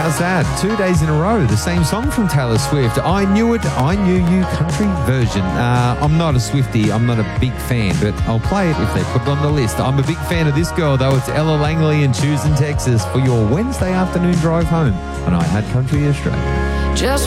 How's that? 2 days in a row, the same song from Taylor Swift. I Knew It, I Knew You country version. I'm not a Swiftie, I'm not a big fan, but I'll play it if they put it on the list. I'm a big fan of this girl, though. It's Ella Langley in Choosing Texas for your Wednesday afternoon drive home on I Had Country Australia. Just